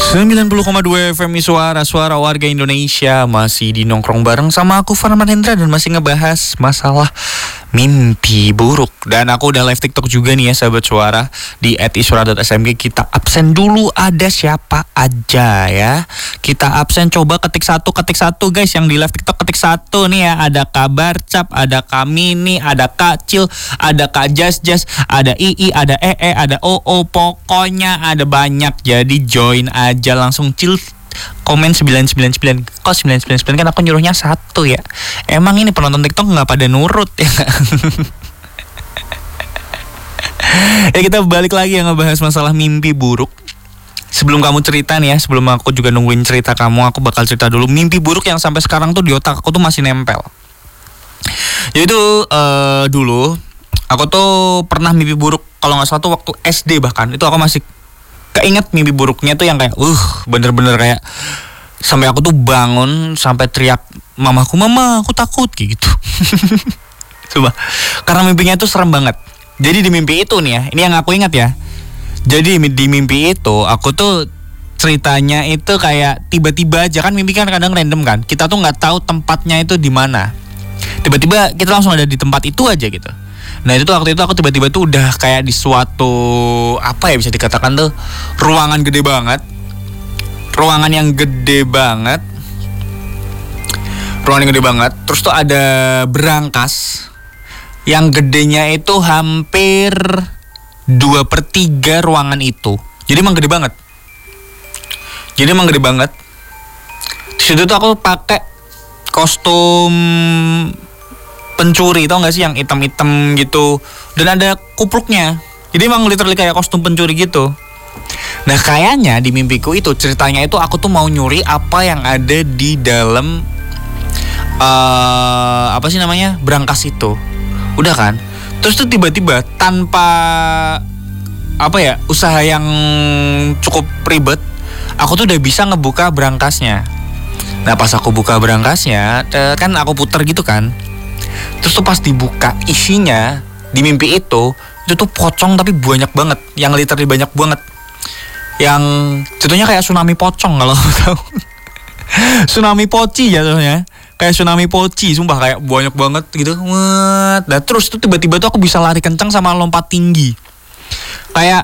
90,2 FM Suara Warga Indonesia. Masih di nongkrong bareng sama aku Farman Hendra. Dan masih ngebahas masalah mimpi buruk. Dan aku udah live TikTok juga nih ya sahabat suara. Di @iswara.smg. Kita absen dulu, ada siapa aja ya. Kita absen, coba ketik satu guys. Yang di live TikTok ketik satu nih ya. Ada Kak Barcap, ada Kak Mini, ada Kak Cil, ada Kak Jas, ada II, ada ada OO. Pokoknya ada banyak. Jadi join aja langsung, Cil komen 999. Kok 999 kan aku nyuruhnya 1 ya. Emang ini penonton TikTok gak pada nurut ya. Ya kita balik lagi yang ngebahas masalah mimpi buruk. Sebelum kamu cerita nih ya, sebelum aku juga nungguin cerita kamu, aku bakal cerita dulu mimpi buruk yang sampai sekarang tuh di otak aku tuh masih nempel. Jadi tuh dulu aku tuh pernah mimpi buruk, kalau gak salah tuh waktu SD bahkan. Itu aku masih keinget mimpi buruknya tuh yang kayak bener-bener kayak sampai aku tuh bangun sampai teriak mamaku, "Mama, aku takut," kayak gitu. Coba, karena mimpinya tuh serem banget. Jadi di mimpi itu nih ya, ini yang aku ingat ya. Jadi di mimpi itu aku tuh ceritanya itu kayak tiba-tiba aja, kan mimpi kan kadang random kan. Kita tuh nggak tahu tempatnya itu di mana. Tiba-tiba kita langsung ada di tempat itu aja gitu. Nah itu tuh waktu itu aku tiba-tiba tuh udah kayak di suatu, apa ya bisa dikatakan tuh, ruangan gede banget. Ruangan yang gede banget. Terus tuh ada berangkas yang gedenya itu hampir 2/3 ruangan itu. Jadi emang gede banget. Terus itu tuh aku pakai kostum pencuri, tau gak sih yang hitam-hitam gitu. Dan ada kupluknya. Jadi emang literally kayak kostum pencuri gitu. Nah kayaknya di mimpiku itu ceritanya itu aku tuh mau nyuri apa yang ada di dalam berangkas itu. Udah kan. Terus tuh tiba-tiba tanpa usaha yang cukup ribet, aku tuh udah bisa ngebuka berangkasnya. Nah pas aku buka berangkasnya, kan aku puter gitu kan. Terus tuh pas dibuka isinya di mimpi itu tuh pocong tapi banyak banget, yang literally banyak banget, yang jatuhnya kayak tsunami pocong kalau tahu. Tsunami poci jatuhnya, kayak tsunami poci, sumpah kayak banyak banget gitu. Dan terus tuh tiba-tiba tuh aku bisa lari kencang sama lompat tinggi. Kayak